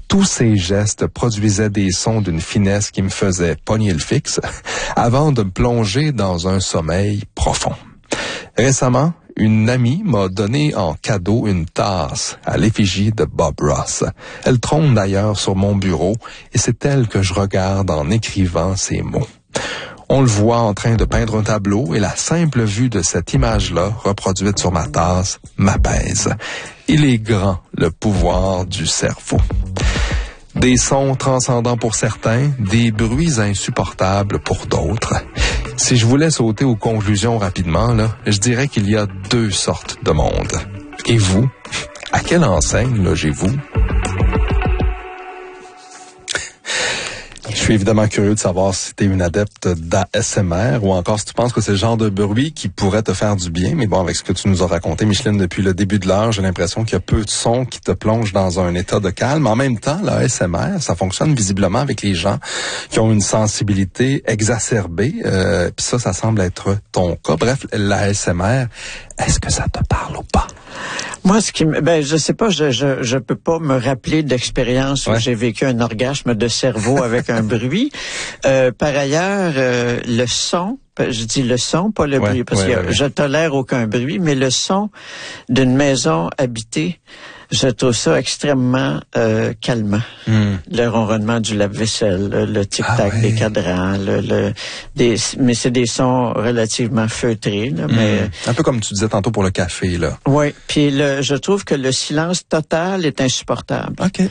Tous ces gestes produisaient des sons d'une finesse qui me faisait pogner le fixe avant de me plonger dans un sommeil profond. Récemment, une amie m'a donné en cadeau une tasse à l'effigie de Bob Ross. Elle trône d'ailleurs sur mon bureau et c'est elle que je regarde en écrivant ces mots. On le voit en train de peindre un tableau et la simple vue de cette image-là reproduite sur ma tasse m'apaise. Il est grand, le pouvoir du cerveau. Des sons transcendants pour certains, des bruits insupportables pour d'autres. Si je voulais sauter aux conclusions rapidement, je dirais qu'il y a 2 sortes de monde. Et vous, à quelle enseigne logez-vous? Je suis évidemment curieux de savoir si tu es une adepte d'ASMR ou encore si tu penses que c'est le genre de bruit qui pourrait te faire du bien. Mais bon, avec ce que tu nous as raconté, Micheline, depuis le début de l'heure, j'ai l'impression qu'il y a peu de sons qui te plongent dans un état de calme. En même temps, l'ASMR, ça fonctionne visiblement avec les gens qui ont une sensibilité exacerbée. Puis ça semble être ton cas. Bref, l'ASMR, est-ce que ça te parle ou pas? Moi, je sais pas, je peux pas me rappeler d'expérience où j'ai vécu un orgasme de cerveau avec un bruit. Par ailleurs, le son, je dis le son, pas le bruit, parce que je tolère aucun bruit, mais le son d'une maison habitée, je trouve ça extrêmement calmant. Le ronronnement du lave-vaisselle, le tic-tac des cadrans, mais c'est des sons relativement feutrés. Là, mais un peu comme tu disais tantôt pour le café, là. Oui, puis je trouve que le silence total est insupportable. OK,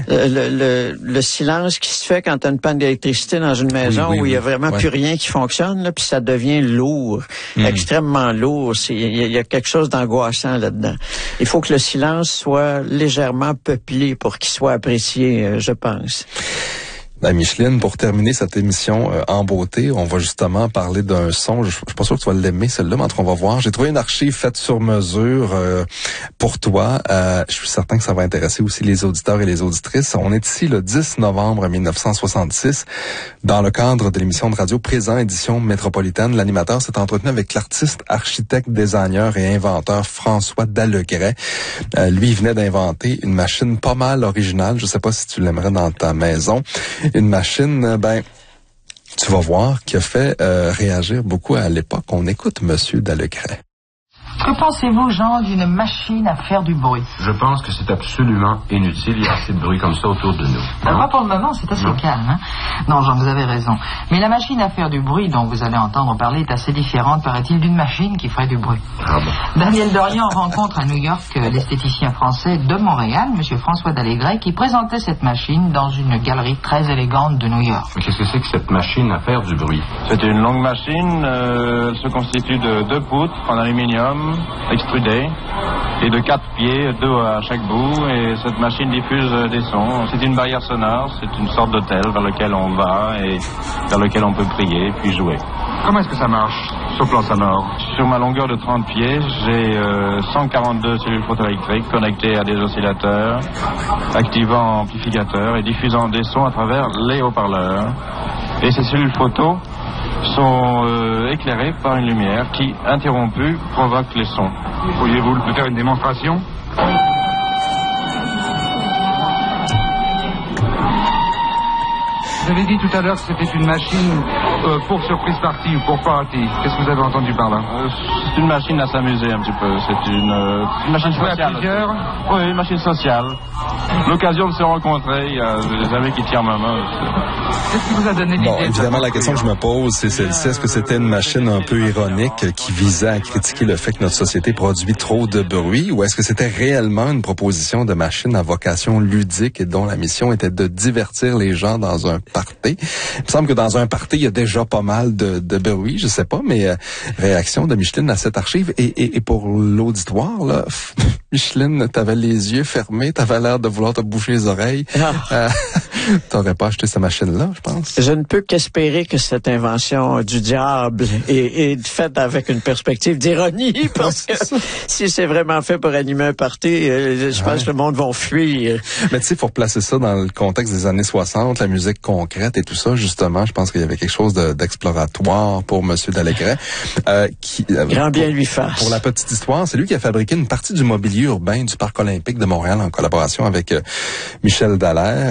le silence qui se fait quand tu as une panne d'électricité dans une maison où il y a vraiment plus rien qui fonctionne, là, puis ça devient lourd, extrêmement lourd. Il y a quelque chose d'angoissant là-dedans. Il faut que le silence soit légèrement peuplé pour qu'il soit apprécié, je pense. Ben Micheline, pour terminer cette émission en beauté, on va justement parler d'un son. Je suis pas sûr que tu vas l'aimer, celle-là, mais on va voir. J'ai trouvé une archive faite sur mesure pour toi. Je suis certain que ça va intéresser aussi les auditeurs et les auditrices. On est ici le 10 novembre 1966 dans le cadre de l'émission de radio Présent édition métropolitaine. L'animateur s'est entretenu avec l'artiste, architecte, designer et inventeur François Dallegret. Lui, il venait d'inventer une machine pas mal originale. Je sais pas si tu l'aimerais dans ta maison. Une machine, tu vas voir, qui a fait réagir beaucoup à l'époque. On écoute Monsieur Dallegret. Que pensez-vous, Jean, d'une machine à faire du bruit? Je pense que c'est absolument inutile. Il y a assez de bruit comme ça autour de nous. Pas pour le moment, c'est assez calme. Hein? Non, Jean, vous avez raison. Mais la machine à faire du bruit dont vous allez entendre parler est assez différente, paraît-il, d'une machine qui ferait du bruit. Ah bon? Daniel Dorian rencontre à New York l'esthéticien français de Montréal, M. François Dallegret, qui présentait cette machine dans une galerie très élégante de New York. Qu'est-ce que c'est que cette machine à faire du bruit? C'est une longue machine. Elle se constitue de 2 poutres en aluminium extrudé et de 4 pieds, 2 à chaque bout, et cette machine diffuse des sons. C'est une barrière sonore, c'est une sorte d'hôtel vers lequel on va et vers lequel on peut prier puis jouer. Comment est-ce que ça marche sur le plan sonore? Sur ma longueur de 30 pieds, j'ai 142 cellules photoélectriques connectées à des oscillateurs, activant amplificateurs et diffusant des sons à travers les haut-parleurs. Et ces cellules photo sont éclairées par une lumière qui, interrompue, provoque les sons. Pourriez-vous nous faire une démonstration? Vous avez dit tout à l'heure que c'était une machine pour surprise party ou pour party. Qu'est-ce que vous avez entendu par là? C'est une machine à s'amuser un petit peu. C'est une machine sociale. À plusieurs? Oui, une machine sociale. L'occasion de se rencontrer, il y a des amis qui tirent ma main. Qu'est-ce qui vous a donné l'idée? Bon, évidemment, la question que je me pose, c'est celle-ci. Est-ce que c'était une machine un peu ironique qui visait à critiquer le fait que notre société produit trop de bruit, ou est-ce que c'était réellement une proposition de machine à vocation ludique et dont la mission était de divertir les gens dans un party? Il me semble que dans un party, il y a déjà pas mal de bruit, je sais pas, mais réaction de Micheline à cette archive. Et pour l'auditoire, là, Micheline, t'avais les yeux fermés, t'avais l'air de vouloir te boucher les oreilles. T'aurais pas acheté cette machine-là, je pense. Je ne peux qu'espérer que cette invention du diable est faite avec une perspective d'ironie, parce que si c'est vraiment fait pour animer un party, je pense que le monde va fuir. Mais tu sais, pour placer ça dans le contexte des années 60, la musique concrète et tout ça, justement, je pense qu'il y avait quelque chose d'exploratoire pour M. Dallegret. Grand bien lui fasse. Pour la petite histoire, c'est lui qui a fabriqué une partie du mobilier urbain du Parc olympique de Montréal en collaboration avec Michel Dallaire.